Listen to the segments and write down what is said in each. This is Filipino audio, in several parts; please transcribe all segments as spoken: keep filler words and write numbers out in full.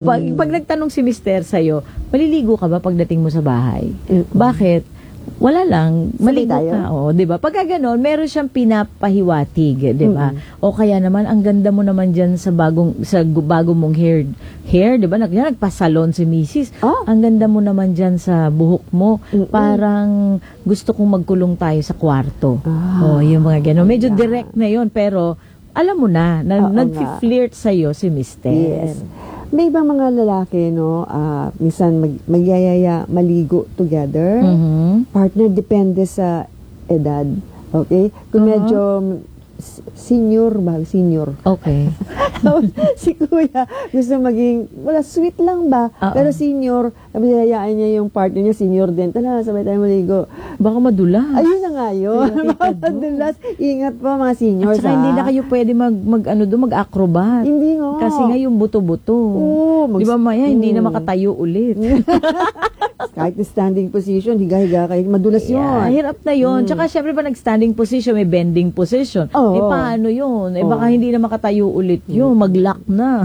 Pag, pag nagtanong si mister sa'yo, maliligo ka ba pagdating mo sa bahay? Mm-mm. Bakit? Wala lang, Sabay maligo tayo. ka. O, di ba? Pagka ganon, meron siyang pinapahiwatig, di ba? Mm-mm. O kaya naman, ang ganda mo naman dyan sa bagong, sa gu- bagong mong hair, hair, di ba? Nag, yan, nagpasalon si misis. Oh. Ang ganda mo naman dyan sa buhok mo. Mm-mm. Parang gusto kong magkulong tayo sa kwarto. Ah. O, yung mga ganon. Medyo Ayan. direct na yon, pero alam mo na, na Oo nag-flirt sa'yo si mister. Yes. May ibang mga lalaki, no, ah, minsan mag, magyayaya, maligo together. Mhm. Partner, depende sa edad. Okay? Kung Uh-huh. medyo s- senior ba? Senior. Okay. Si kuya, gusto maging, wala, sweet lang ba? Oo. Pero senior, tapos yayaan niya yung partner niya, senior din. Tala, sabay tayo maligo. Baka madulas. Ayun na nga yun. Kaya, Tita Jo. Madulas. Ingat po mga seniors, At saka ha? hindi na kayo pwede mag, mag ano doon, mag-acrobat. Hindi nga. Kasi nga yung buto-buto. Oo, mag- Di ba Maya, hindi na Mm. makatayo ulit. Kahit na standing position, higa-higa kayo. Madulas yun. Yeah, hirap na yun. Tsaka syempre pa nag-standing position, may bending position. Oo. Eh paano yun? Eh Oo. baka hindi na makatayo ulit yun. Mag-lock na.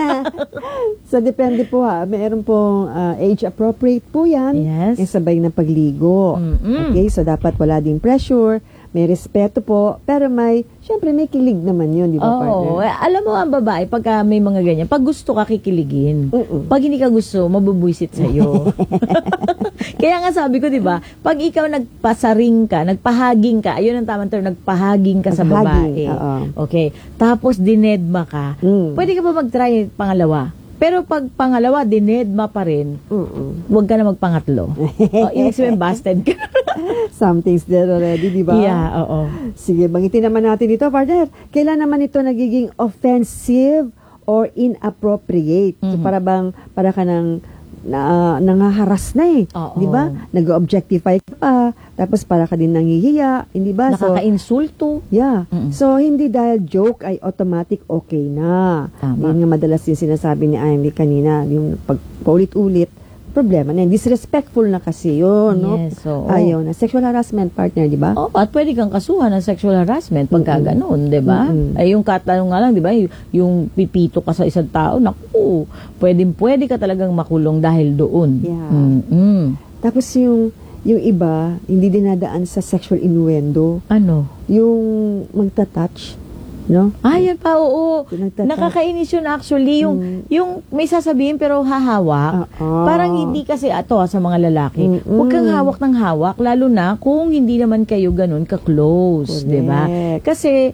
So, depende po ha. Meron pong ah, age appropriate po yan. Yes. Yung sabay na pagligo. Mm-mm. Okay, so dapat wala ding pressure, may respeto po, pero may, syempre may kilig naman yun, di ba, Oo. partner? Eh, alam mo ang babae, pagka may mga ganyan, pag gusto ka, kikiligin. Mm-mm. Pag hindi ka gusto, mabubwisit sa'yo. Kaya nga sabi ko, di ba, pag ikaw nagpasaring ka, nagpahaging ka, ayun ang tamang term, nagpahaging ka sa Paghaging, babae. oo. Okay. Tapos dinedma ka, Mm. pwede ka ba mag-try pangalawa? Pero pag pangalawa, dinedma pa rin, Mm-mm. huwag ka na magpangatlo. O, ibig sabihin, busted ka. Something's there already, di ba? Yeah, oo. Sige, bangitin naman natin ito, partner. Kailan naman ito nagiging offensive or inappropriate? So, Mhm. para bang, para ka nang na, nangaharas na eh. Oo. Di ba? Nag-objectify ka pa, tapos para ka din nangihiya, hindi ba? So, Nakaka-insulto. yeah. Mm-mm. So, hindi dahil joke ay automatic okay na. Tama. Yun nga madalas yung sinasabi ni Amy kanina, yung pag paulit-ulit, problema na yun. Disrespectful na kasi yun, no? Yes, oo. Ayaw na. Sexual harassment, partner, di ba? Oh, at pwede kang kasuhan ng sexual harassment pagka Mm-mm. ganun, 'di ba? Mm-mm. Ay yung katanong nga lang, 'di ba? Yung, yung pipito ka sa isang tao, naku, pwedeng pwede ka talagang makulong dahil doon. Yeah. Mm-mm. Tapos yung yung iba, hindi dinadaan sa sexual innuendo. Ano? Yung magta-touch, no? Ah, yan pa, oo. Yung nagtata- Nakakainis yun actually. Yung, Mm. yung may sasabihin pero hahawak. Oo. Parang hindi kasi ato ah, sa mga lalaki. Mm-mm. Huwag kang hawak ng hawak, lalo na kung hindi naman kayo ganun ka-close, Correct. di ba? Kasi,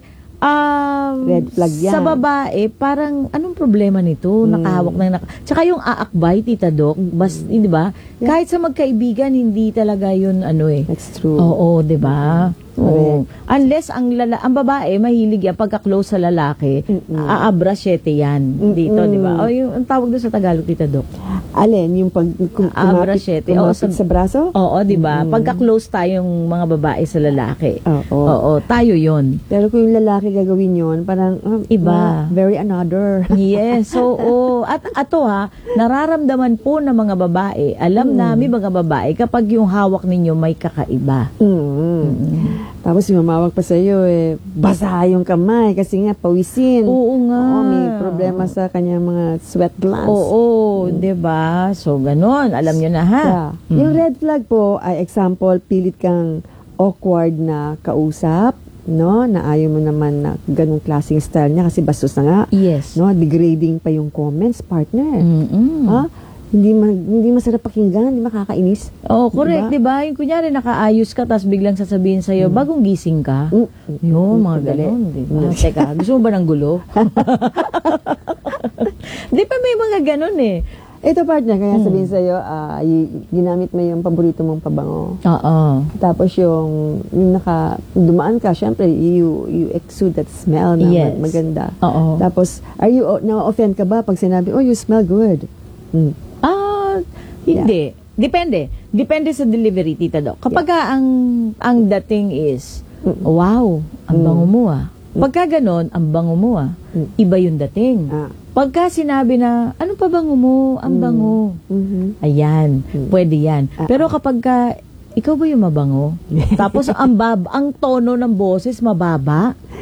um, Red flag yan. sa babae, parang anong problema nito? Mm. Nakahawak ng naka... Tsaka yung aakbay, Tita Doc, Mm-mm. bas, di ba? Yeah. Kahit sa magkaibigan, hindi talaga yun ano eh. That's true. Oo, 'di ba? Oo. Correct. Unless ang lala ang babae mahilig yan pagka-close sa lalaki, Mm-mm. aabra siete yan dito, Mm-mm. 'di ba? O yung ang tawag doon sa Tagalog, Tita Doc. Alin? Yung pag kum- Abra kumapit, siete. Oo, kumapit sa- sa braso? Oo, 'di ba? Mm-mm. Pagka-close tayong mga babae sa lalaki. Oo. Oo, tayo 'yon. Pero kung yung lalaki gagawin yon, parang ah, Iba. ah, very another. Yes, so oo. At ato ha, nararamdaman po ng mga babae, alam Mm. namin mga babae kapag yung hawak ninyo may kakaiba. Mm. Tapos yung mamawag pa sa iyo eh basa yung kamay kasi nga pawisin. Oo nga. Oo, may problema sa kanyang mga sweat glands. Oo, 'di ba? So ganon, alam niyo na ha. Yeah. Mm. Yung red flag po ay example, pilit kang awkward na kausap, no? Na ayaw mo naman na ganung klaseng style niya kasi bastos na nga. Yes. No, degrading pa yung comments, partner. Mm-mm. Ha? Hindi ma- hindi masarap pakinggan, hindi makakainis. Oh, correct, Diba? 'di ba? Yung kunyari nakaayos ka tapos biglang sasabihin sa iyo, bagong gising ka. Mm. Yung mga Sandali. ganon, 'di ba? Mm. Teka, gusto mo ba ng gulo? 'Di ba may mga ganon eh. Ito partner, kaya Mm. sabihin sa'yo, ah, y- ginamit mo yung paborito mong pabango. Oo. Tapos yung, yung naka, dumaan ka, syempre, you, you exude that smell na Yes. mag- maganda. Oo. Tapos, are you, na-offend ka ba pag sinabi, oh, you smell good? Mm. Ah, hindi. Depende. Depende sa delivery, Tita Doc. Kapag ang ang dating is, Mm. wow, ang Mm. bango mo ah. Pagka ganon, ang bango mo ah. Mm. Iba yung dating. Ah. Pagka sinabi na, ano pa bango mo? Ang Mm. bango. Mhm. Ayan, Mm. pwede yan. Ah. Pero kapag ka, ikaw ba yung mabango? Tapos ang bab ang tono ng boses mababa.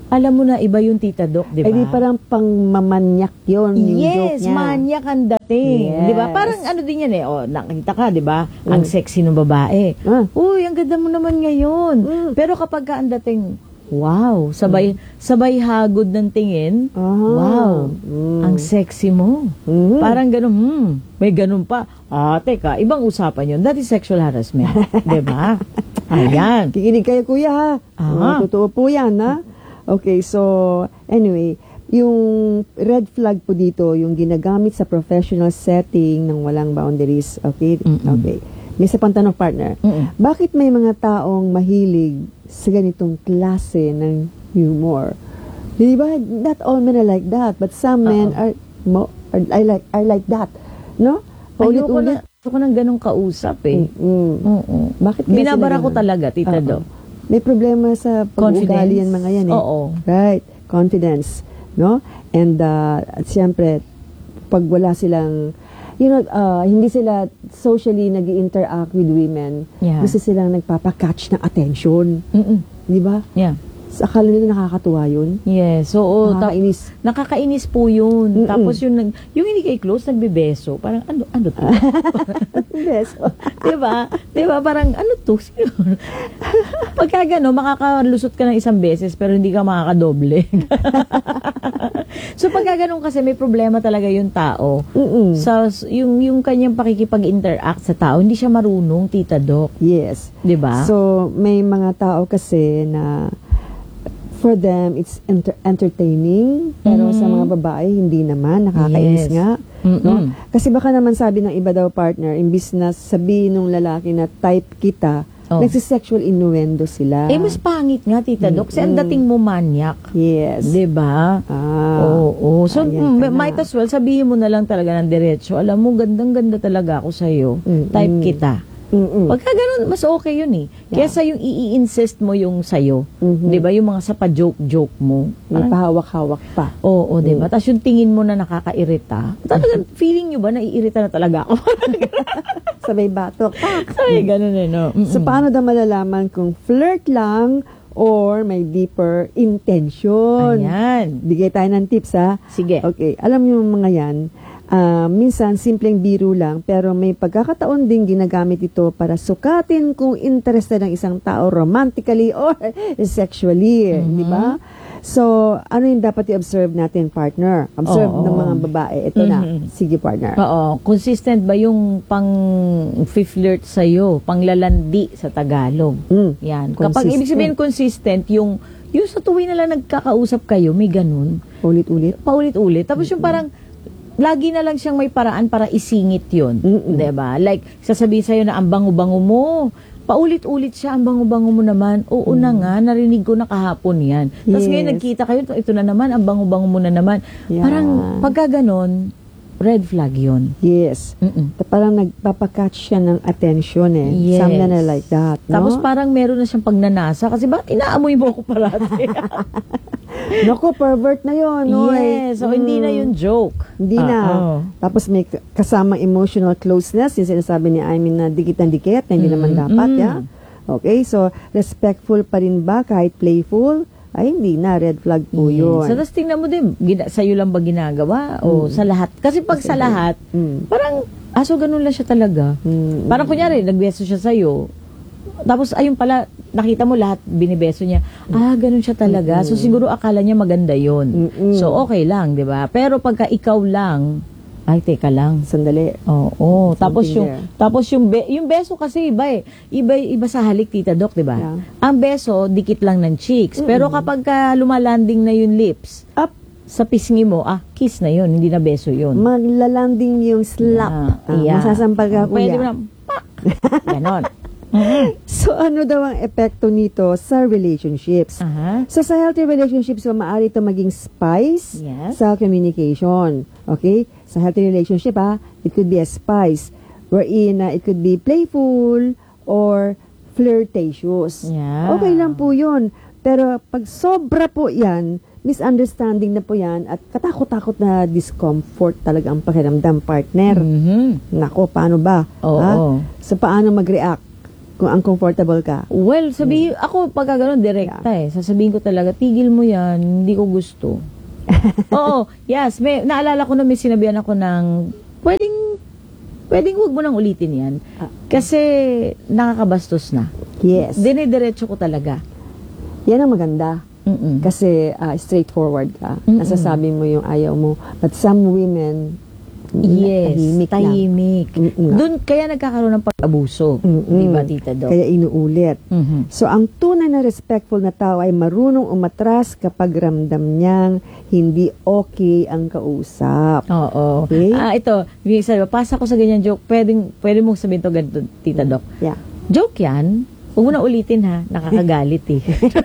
alam mo na iba yung Tita Doc, di ba? Eh di parang pang mamanyak yun, yung joke Yes, niya. manyak ang dating. Yes. Di ba? Parang ano din yan eh. O, nakita ka, di ba? Mm. Ang sexy ng babae. Ah. Uy, ang ganda mo naman ngayon. Mm. Pero kapag ka ang dating, wow, sabay, sabay hagod ng tingin, Ah. wow, Mm. ang sexy mo. Mm. Parang ganun, hmm, may ganun pa. Ah, teka, ibang usapan yun. That is sexual harassment. Di ba? Ayan. Kikinig kayo, kuya, ha? Ah. Oh, totoo po yan, ha? Okay, so, anyway, yung red flag po dito, yung ginagamit sa professional setting ng walang boundaries, okay? Mm-mm. Okay. May isa pang tanong, partner. Mm-mm. Bakit may mga taong mahilig sa ganitong klase ng humor? Di ba? Not all men are like that, but some men Oo. are, mo, are, are like are like that. No? Ayoko na, Paulit-ulit. ayoko nang ganong kausap eh. Mm-mm. Oo. Bakit kaya Binabara sila ko ganun? talaga, Tita Oo. Doc. May problema sa pag-uugali yan mga yan eh. Oo. Right. Confidence. No? And uh, at siyempre, pag wala silang, you know, uh, hindi sila socially nag interact with women, Yeah. gusto silang nagpapakatch ng attention. Mm-mm. Di ba? Yeah. Sa akala nila nakakatuwa yun. Yes. Oo. ta- Nakakainis. nakakainis po yun. Mm-mm. Tapos yung, nag- yung hindi kay close, nagbebeso. Parang ano, ano to? Yes. diba? Diba? Parang ano to? Sino? Pagka gano'n, makakalusot ka ng isang beses pero hindi ka makakadoble. So pagka gano'n kasi may problema talaga yung tao. Mm-mm. Sa yung yung kanyang pakikipag-interact sa tao, hindi siya marunong, Tita Doc. Yes. 'Di ba? So, may mga tao kasi na for them, it's enter- entertaining. Pero Mhm. sa mga babae, hindi naman. Nakakainis Yes. nga. Mm-mm. No? Kasi baka naman sabi ng iba daw partner, imbis na sabihin ng lalaki na type kita, Oh. nagsisexual innuendo sila. eh mas pangit nga, Tita Doc. Kasi ang Mm-mm. dating mo manyak. Yes. 'Di ba? Ah. Oo. So, Ayan ka mm, na. might as well, sabihin mo na lang talaga ng diretso. Alam mo, gandang-ganda talaga ako sa'yo. Mm-mm. Type kita. Mm-mm. Pagka ganun, mas okay yun eh. Kesa yung i-insist mo yung sa'yo. Mhm. Di ba? Yung mga sa pa-joke-joke mo. May Parang, pahawak-hawak pa. oo, di Mm. ba? Tapos yung tingin mo na nakakairita. Talagang, feeling nyo ba, naiirita na talaga ako? Sabay batok. Ay, ganun eh, no? Mm-mm. So, paano daw malalaman kung flirt lang or may deeper intention? Ayan. Bigay tayo ng tips, ha? Sige. Okay, alam niyo yung mga yan, ah, minsan simpleng biro lang, pero may pagkakataon ding ginagamit ito para sukatin kung interested ang isang tao romantically or sexually, Mhm. di ba? So, ano yung dapat i-observe natin, partner? Observe Oo. ng mga babae. Ito na. Mhm. Sige, partner. Oo. Consistent ba yung pang-flirt sa'yo? Panglalandi sa Tagalog? Mm. Yan. Kapag ibig sabihin consistent, yung, yung sa tuwi na lang nagkakausap kayo, may ganun. Ulit-ulit. Paulit-ulit. Tapos yung parang, lagi na lang siyang may paraan para isingit yun. Mm-mm. Diba? Like, sasabihin sa'yo na ang bango-bango mo. Paulit-ulit siya, ang bango-bango mo naman. Oo na nga, narinig ko na kahapon yan. Tapos Yes. ngayon nagkita kayo, ito na naman, ang bango-bango mo na naman. Yeah. Parang pagka ganon, red flag yun. Yes. Mm-mm. Ta- Parang nagpapakatch siya ng attention eh. Yes. Some men are like that. No? Tapos parang meron na siyang pagnanasa kasi bakit inaamoy mo ako parati? Naku, pervert na yun. No? yes, so hindi na yung joke. Hindi Ah, na. oo. Tapos may k- kasamang emotional closeness, yung sinasabi ni Aimin na dikit ng dikit, na hindi Mm, naman dapat, mm. ya. Okay, so respectful pa rin ba kahit playful? Ay, hindi na. Red flag po Yes. yun. So, tapos tingnan mo din, gina, sa'yo lang ba ginagawa o sa lahat? Kasi pag sa lahat, Mm. parang, aso ganun lang siya talaga. Mm. Parang kunyari, nagbeso siya sa'yo, tapos ayun pala, nakita mo lahat, binibeso niya. Ah, ganun siya talaga. So, siguro akala niya maganda yun. Mm-mm. So, okay lang, di ba? Pero pagka ikaw lang, ay, teka lang. Sandali. Oo. Tapos Something yung there. tapos yung be, yung beso kasi iba eh. Iba iba sa halik, Tita Doc, 'di ba? Yeah. Ang beso dikit lang ng cheeks. Pero kapag ka lumalanding na yung lips, Up. sa pisngi mo, ah, kiss na yun, hindi na beso yun. Maglalanding yung slap. Ah, Ah, yeah. Masasampal ka, Pwede mo kuya. na, pak! Ganon. Mhm. So, ano daw ang epekto nito sa relationships? Aha. So, sa healthy relationships, so, maaari ito maging spice Yes. sa communication. Okay? Sa healthy relationship, ha, it could be a spice wherein uh, it could be playful or flirtatious. Yeah. Okay lang po yun. Pero pag sobra po yan, misunderstanding na po yan at katakot-takot na discomfort talaga ang pakiramdam partner. Mhm. Nako, paano ba? Oo. Ha? So, paano mag-react? kung uncomfortable ka. Well, sabi ako pagka ganun, direkta eh. Sasabihin ko talaga, tigil mo yan, hindi ko gusto. Oo, yes. May, naalala ko na may sinabihan ako ng, pwedeng, pwedeng huwag mo nang ulitin yan. Kasi nakakabastos na. Yes. Dinidiretso ko talaga. Yan ang maganda. Mm-mm. Kasi uh, straightforward ka. Mm-mm. Nasasabi mo yung ayaw mo. But some women, Yes, tahimik lang. tahimik. Mm-mm. Doon kaya nagkakaroon ng pag-abuso. Mm-mm. Di ba, Tita Doc? Kaya inuulit. Mhm. So, ang tunay na respectful na tao ay marunong umatras kapag ramdam niyang hindi okay ang kausap. Oo. Okay? Ah, ito, sabi, pasa ko sa ganyan joke, pwedeng, pwede mong sabihin to ganito, Tita Doc. Yeah. Joke yan. Huwag mo na ulitin ha. Nakakagalit eh.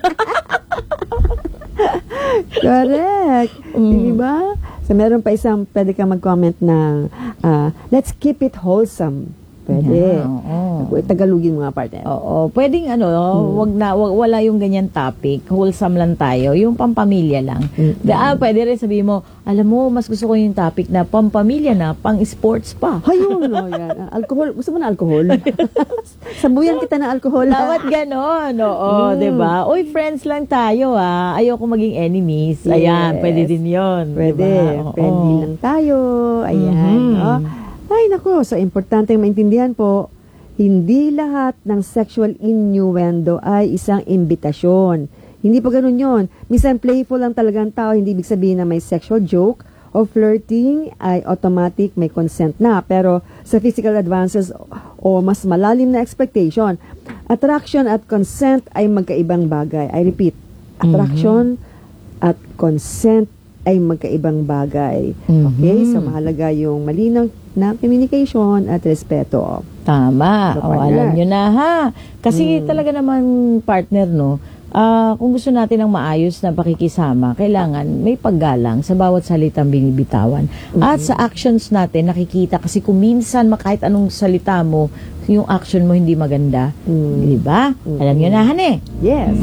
Correct. Mm. Di ba? So, meron pa isang, pwede ka mag-comment na, ah, let's keep it wholesome. Pwede. Yeah, oo. Tagalogin mo nga, partner. Oo. Pwedeng ano, wag na, wag, wala yung ganyan topic. Wholesome lang tayo. Yung pampamilya lang. Mm-hmm. Da, ah, pwede rin sabihin mo, alam mo, mas gusto ko yung topic na pampamilya na, pang-sports pa. Ayun, no, yan. Ah, alcohol. Gusto mo na alcohol? Sabuyan kita ng alcohol. Dapat ganon, oo, Mm. diba? Uy, friends lang tayo, ah. Ayoko maging enemies. Ayan, Yes. pwede din yun. Pwede. Diba? Oo. Friendly lang tayo. Ayan. Mhm. No? Ay, nako. So, importante maintindihan po, hindi lahat ng sexual innuendo ay isang imbitasyon. Hindi pa ganun yun. Minsan playful lang talagang tao, hindi ibig sabihin na may sexual joke o flirting ay automatic may consent na. Pero sa physical advances o mas malalim na expectation, attraction at consent ay magkaibang bagay. I repeat, attraction at consent ay magkaibang bagay. Okay? Mhm. So, mahalaga yung malinaw na communication at respeto. Tama. Diba, O, partner? alam nyo na ha. Kasi Mm. talaga naman, partner, no, ah, kung gusto natin ng maayos na pakikisama, kailangan may paggalang sa bawat salitang binibitawan. At sa actions natin, nakikita kasi kung minsan kahit anong salita mo, yung action mo hindi maganda. Mm. Di ba? Alam nyo na, hane. Yes.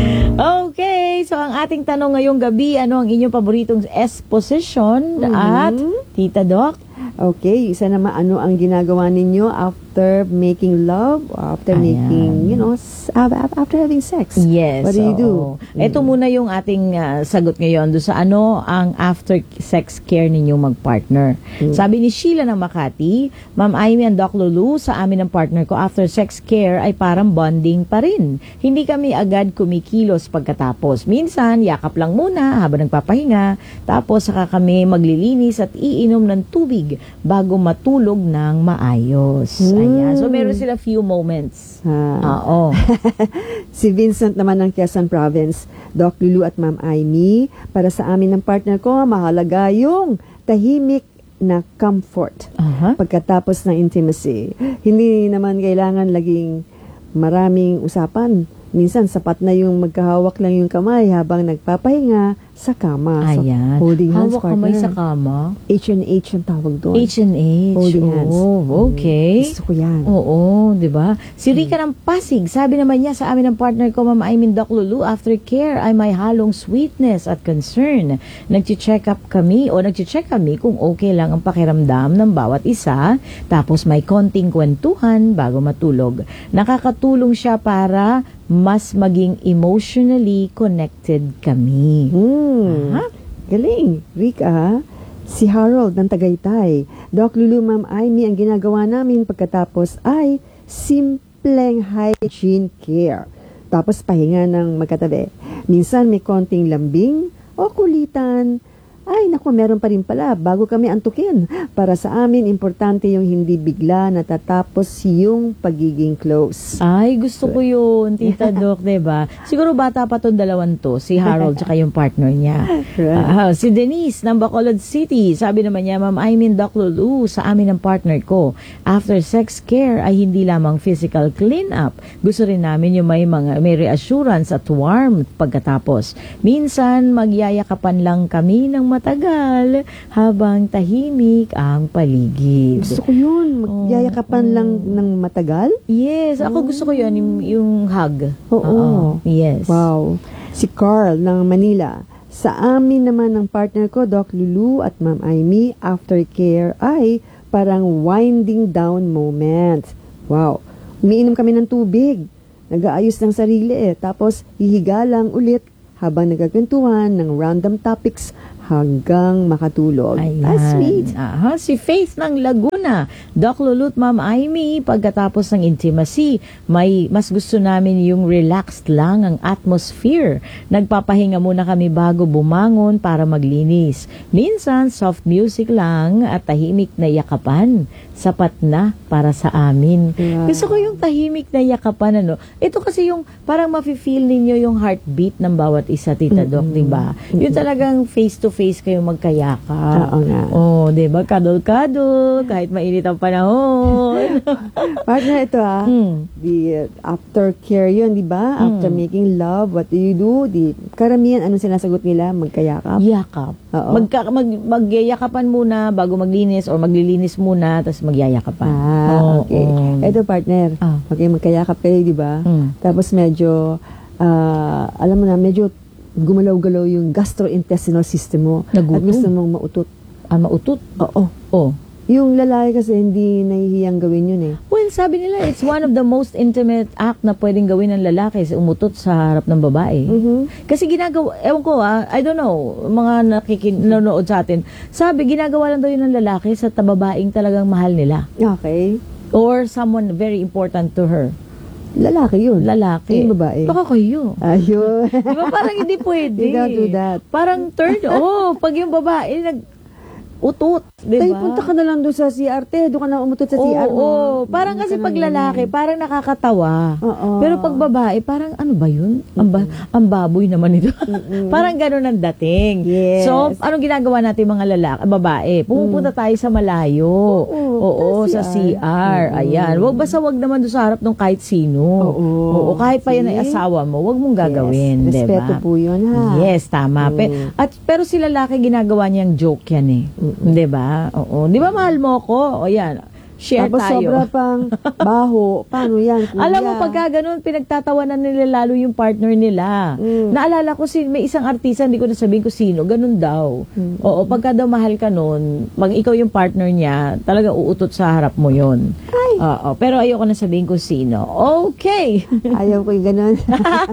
Okay, so ang ating tanong ngayong gabi, ano ang inyong paboritong S-position? Mhm. At, Tita Doc? Okay, isa naman, ano ang ginagawa ninyo after making love, or after Ayan. making, you know, s- af- af- after having sex? Yes. What do you do? oo. Ito muna yung ating ah, sagot ngayon do sa ano ang after sex care ninyong magpartner. Mm. Sabi ni Sheila ng Makati, Ma'am Amy and Doc Lulu, sa amin ng partner ko, after sex care ay parang bonding pa rin. Hindi kami agad kumikilos pagkatapos. Minsan, yakap lang muna habang nagpapahinga, tapos saka kami maglilinis at iinom ng tubig bago matulog ng maayos. Mm. Ayan. So, meron sila few moments. Ah. Oo. Si Vincent naman ng Quezon Province, Doc Lulu at Ma'am Amy, para sa amin ng partner ko, mahalaga yung tahimik na comfort Aha. pagkatapos ng intimacy. Hindi naman kailangan laging maraming usapan. Minsan, sapat na yung magkahawak lang yung kamay habang nagpapahinga sa kama. So, Ayan. holding hands, Hawak kamay partner. sa kama. H and H ang tawag doon. H and H. Holding hands. Oh, okay. Gusto ko yan. Oo, di ba? Si Rika ng Pasig, sabi naman niya sa amin ng partner ko, Ma'am Aymin Doc Lulu, after care ay may halong sweetness at concern. Nag-check up kami o nag-check kami kung okay lang ang pakiramdam ng bawat isa, tapos may konting kwentuhan bago matulog. Nakakatulong siya para mas maging emotionally connected kami. Hmm. Aha. Galing. Rika, ha? Si Harold ng Tagaytay. Doc Lulu, Ma'am Amy, ang ginagawa namin pagkatapos ay simpleng hygiene care. Tapos pahinga ng magkatabi. Minsan may konting lambing o kulitan. Ay, naku, meron pa rin pala bago kami antukin. Para sa amin, importante yung hindi bigla natatapos yung pagiging close. Ay, gusto ko yun, Tita Doc, diba? Siguro bata pa tong dalawan to, si Harold tsaka yung partner niya. Ah, si Denise ng Bacolod City, sabi naman niya, Ma'am Aymin Doc Lulu, sa amin ng partner ko, after sex care ay hindi lamang physical clean-up. Gusto rin namin yung may mga may reassurance at warmth pagkatapos. Minsan, magyayakapan lang kami ng matagal habang tahimik ang paligid. Gusto ko yun. Magyayakapan Oo. lang ng matagal. Yes, ako gusto ko yun, yung, yung hug. Oo. Yes. Wow. Si Carl ng Manila. Sa amin naman ng partner ko, Doc Lulu at Ma'am Amy, aftercare ay parang winding down moment. Wow. Umiinom kami ng tubig. Nag-aayos ng sarili eh. Tapos, hihiga lang ulit habang nagkakwentuhan ng random topics hanggang makatulog. Ayan. Ah, sweet. Aha, si Faith ng Laguna. Doc Lulut, Ma'am Aimee, pagkatapos ng intimacy, may mas gusto namin yung relaxed lang ang atmosphere. Nagpapahinga muna kami bago bumangon para maglinis. Minsan, soft music lang at tahimik na yakapan. Sapat na para sa amin. Wow. Gusto ko yung tahimik na yakapan, ano. Ito kasi yung parang mafe-feel ninyo yung heartbeat ng bawat isa, Tita Doc, Mm-mm. di ba? Yung talagang face-to-face kayo magkayakap. Oo nga. Oh, di ba? Kadol-kadol, kahit mainit ang panahon. Partner, ito ah. Hmm. The uh, aftercare yun, di ba? After Mm. making love, what do you do? Di, karamihan, anong sinasagot nila? Magkayakap? Yakap. Oo. Magka, mag, magyayakapan muna bago maglinis or maglilinis muna, tapos magyayakapan. Ah, Oo, okay. oo. Ito, partner. Ah. Okay, magkayakap kayo, di ba? Hmm. Tapos medyo, ah, alam mo na, medyo gumalaw-galaw yung gastrointestinal system mo. Nagutom. At gusto mong mautot. Ah, mautot. Oo. Oh. Yung lalaki kasi hindi nahihiyang gawin yun eh. Well, sabi nila, it's one of the most intimate act na pwedeng gawin ng lalaki is umutot sa harap ng babae. Mhm. Kasi ginagawa, ewan ko ah, I don't know, mga nakikinonood sa atin, sabi, ginagawa lang daw yun ng lalaki sa tababaing talagang mahal nila. Okay. Or someone very important to her. Lalaki yun. Lalaki. Yung babae. Baka kayo. Ayun. Di ba parang hindi pwede? You don't do that. Parang turn, oh, pag yung babae nag utot, di Tay, ba? punta ka na lang doon sa C R T. Doon ka na umutot sa Oo, C R mo. oo. Parang Doon kasi ka pag na lalaki, ganyan. parang nakakatawa. Oo. Pero pag babae, parang ano ba yun? Ang, ba, ang baboy naman ito. Parang ganun ang dating. Yes. So, anong ginagawa natin mga lalaki, babae? Pumupunta tayo sa malayo. Oo, sa sa C R. C R. Ayan. Wag basta wag naman doon sa harap ng kahit sino. Oo. Oo, kahit pa yan ay See? asawa mo, wag mong gagawin, Yes. di ba? Respeto po yun, ha? Yes, tama. Pe- Mm. at pero si lalaki ginagawa niyang joke yan eh. 'Di ba? Oo. 'Di ba mahal mo ako? O yan. Share Tapos tayo. sobra pang baho. Paano yan, kuya? Alam mo, pagka ganun, pinagtatawanan nila lalo yung partner nila. Mm. Naalala ko, si, may isang artista, hindi ko na sabihin ko sino, ganun daw. Mm. Oo, pagka daw mahal ka nun, pag ikaw yung partner niya, talaga uutot sa harap mo yon. Ay. Oo, pero ayoko na sabihin ko sino. Okay. Ayaw ko yung ganun.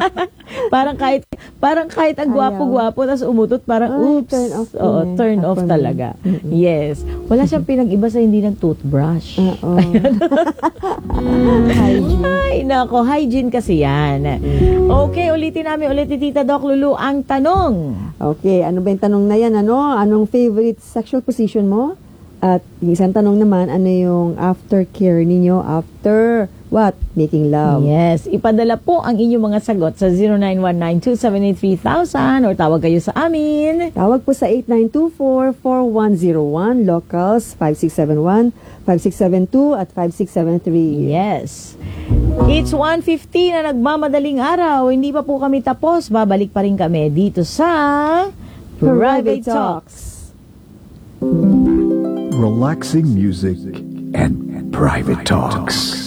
parang kahit parang kahit ang Ayaw. gwapo-gwapo tapos umutot parang Ay, oops. turn off Oo, yun eh. turn Not off for me. talaga. Yes. Wala siyang pinag-iba sa hindi ng toothbrush. Oo. Hygiene. Ay, nako, hygiene kasi yan. Okay, ulitin namin ulit ni Tita Doc Lulu ang tanong. Okay, ano ba yung tanong na yan? Ano? Anong favorite sexual position mo? At yung isang tanong naman, ano yung aftercare ninyo after what? Making love. Yes, ipadala po ang inyong mga sagot sa zero nine one nine two seven eight three thousand or tawag kayo sa amin. Tawag po sa eight nine two four, four one zero one, locals five six seven one, five six seven two at five six seven three. Yes. It's one fifteen na nagmamadaling araw. Hindi pa po kami tapos. Babalik pa rin kami dito sa Private Talks. Relaxing music and private talks.